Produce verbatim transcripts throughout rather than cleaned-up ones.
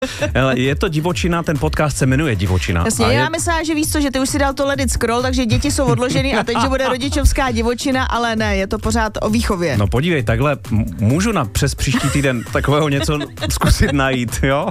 Ale je to divočina, ten podcast se jmenuje Divočina. Jasně, já je... myslím, že víš co, že ty už si dal to let it scroll, takže děti jsou odloženy a teď, že bude rodičovská divočina, ale ne, je to pořád o výchově. No podívej, takhle můžu na přes příští týden takového něco zkusit najít, jo?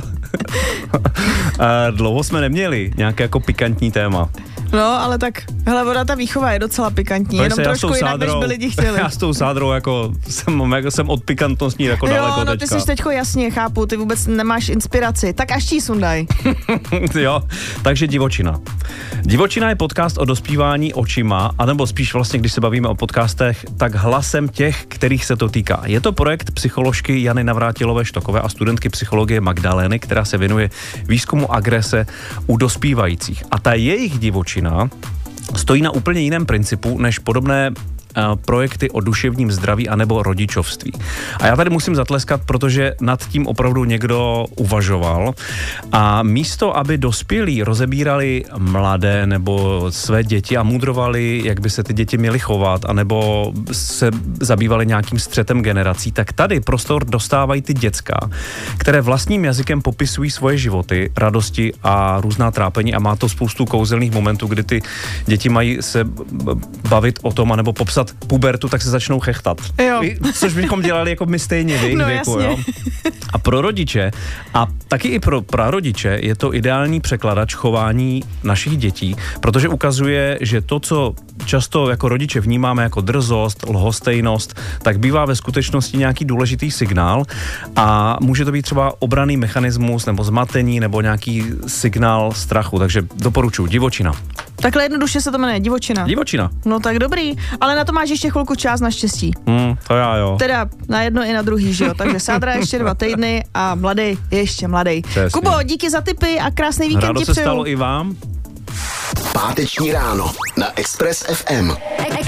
Dlouho jsme neměli nějaké jako pikantní téma. No, ale tak, hele, voda, ta výchova je docela pikantní, to jenom se, trošku jinak, než by lidi chtěli. Já s tou sádrou jako jsem, jako jsem od pikantností jako jo, daleko Jo, no teďka. ty jsi teďko jasně, chápu, ty vůbec nemáš inspiraci, tak až ti sundaj. Jo, takže Divočina. Divočina je podcast o dospívání očima, anebo spíš vlastně, když se bavíme o podcastech, tak hlasem těch, kterých se to týká. Je to projekt psycholožky Jany Navrátilové Štokové a studentky psychologie Magdalény, která se věnuje výzkumu agrese u dospívajících. A ta jejich divočina stojí na úplně jiném principu než podobné projekty o duševním zdraví anebo rodičovství. A já tady musím zatleskat, protože nad tím opravdu někdo uvažoval a místo, aby dospělí rozebírali mladé nebo své děti a mudrovali, jak by se ty děti měly chovat, anebo se zabývali nějakým střetem generací, tak tady prostor dostávají ty děcka, které vlastním jazykem popisují svoje životy, radosti a různá trápení a má to spoustu kouzelných momentů, kdy ty děti mají se bavit o tom, anebo popsat pubertu, tak se začnou chechtat. Jo. Což bychom dělali jako my stejně v jejich no, věku. Jasně. Jo? A pro rodiče a taky i pro prarodiče je to ideální překladač chování našich dětí, protože ukazuje, že to, co často jako rodiče vnímáme jako drzost, lhostejnost, tak bývá ve skutečnosti nějaký důležitý signál a může to být třeba obranný mechanismus nebo zmatení nebo nějaký signál strachu, takže doporučuji Divočina. Takhle jednoduše se to jmenuje Divočina. Divočina. No tak dobrý, ale na to máš ještě chvilku čas naštěstí. Hmm, to já jo. Teda na jedno i na druhý, že jo, takže Sádra ještě dva týdny a mladý ještě mladý. Kubo, díky za tipy a krásný víkend Rádo ti se přeju. stalo i vám. Páteční ráno na Express ef em.